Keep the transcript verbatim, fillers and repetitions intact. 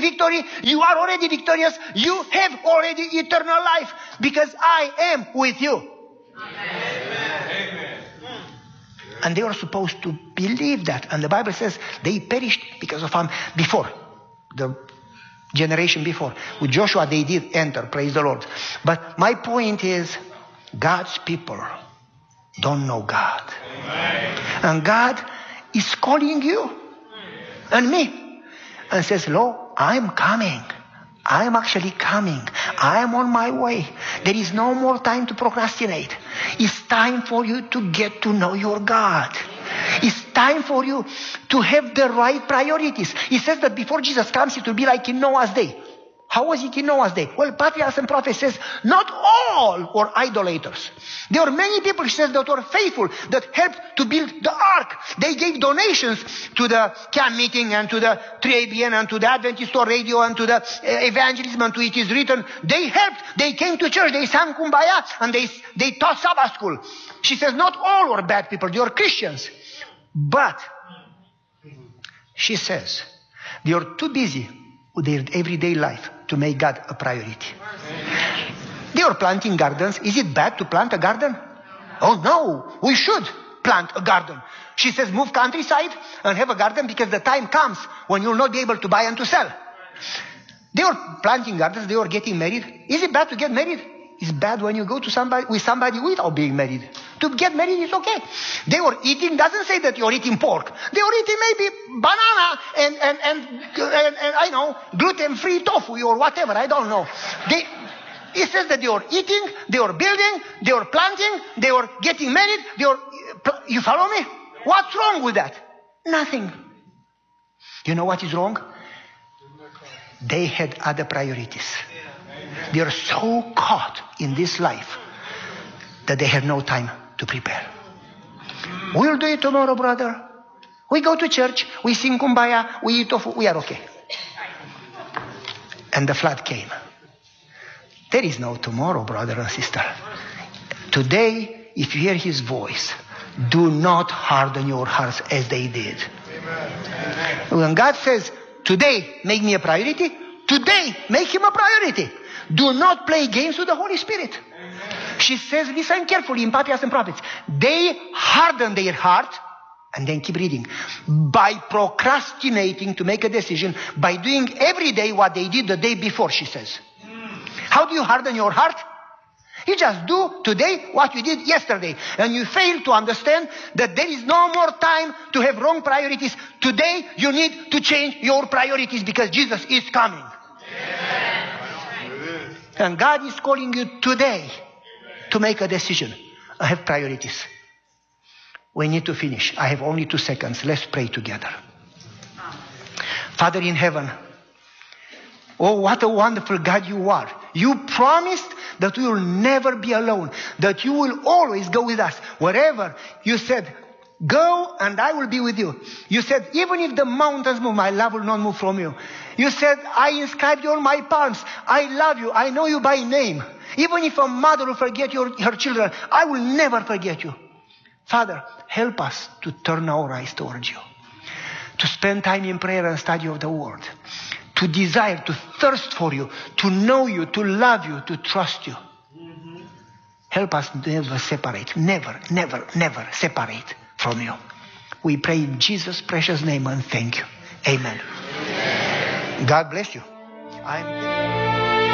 victory. You are already victorious. You have already eternal life because I am with you. Amen. And they were supposed to believe that. And the Bible says they perished because of him before. The generation before. With Joshua they did enter. Praise the Lord. But my point is, God's people don't know God. Amen. And God is calling you and me and says, Lord, I'm coming. I'm actually coming. I'm on my way. There is no more time to procrastinate. It's time for you to get to know your God. It's time for you to have the right priorities. He says that before Jesus comes, it will be like in Noah's day. How was it in Noah's day? Well, Patriarchs and Prophets says, not all were idolaters. There were many people, he says, that were faithful, that helped to build the ark. They gave donations to the camp meeting and to the three A B N and to the Adventist radio and to the evangelism and to It Is Written. They helped. They came to church. They sang Kumbaya and they, they taught Sabbath school. She says, not all were bad people. They were Christians. But, she says, they are too busy with their everyday life to make God a priority. They are planting gardens. Is it bad to plant a garden? Oh no, we should plant a garden. She says move countryside and have a garden because the time comes when you'll not be able to buy and to sell. They were planting gardens. They were getting married. Is it bad to get married? It's bad when you go to somebody with somebody without being married. To get married is okay. They were eating, doesn't say that you're eating pork. They were eating maybe banana and, and, and, and, and I know, gluten-free tofu or whatever. I don't know. They, it says that they were eating, they were building, they were planting, they were getting married. They were, you follow me? What's wrong with that? Nothing. You know what is wrong? They had other priorities. They are so caught in this life that they have no time to prepare. We'll do it tomorrow, brother. We go to church, we sing Kumbaya, we eat tofu, we are okay. And the flood came. There is no tomorrow, brother and sister. Today, if you hear his voice, do not harden your hearts as they did. Amen. When God says, today, make me a priority, today, make him a priority. Do not play games with the Holy Spirit. Amen. She says, listen carefully in Patriarchs and Prophets. They harden their heart, and then keep reading, by procrastinating to make a decision, by doing every day what they did the day before, she says. Mm. How do you harden your heart? You just do today what you did yesterday. And you fail to understand that there is no more time to have wrong priorities. Today you need to change your priorities because Jesus is coming. Amen. And God is calling you today to make a decision. I have priorities. We need to finish. I have only two seconds. Let's pray together. Father in heaven, oh, what a wonderful God you are. You promised that we will never be alone, that you will always go with us. Wherever you said, go and I will be with you. You said, even if the mountains move, my love will not move from you. You said, I inscribed you on my palms. I love you. I know you by name. Even if a mother will forget your, her children, I will never forget you. Father, help us to turn our eyes towards you, to spend time in prayer and study of the word, to desire, to thirst for you, to know you, to love you, to trust you. Mm-hmm. Help us never separate, never, never, never separate from you. We pray in Jesus' precious name and thank you. Amen. Amen. God bless you. I'm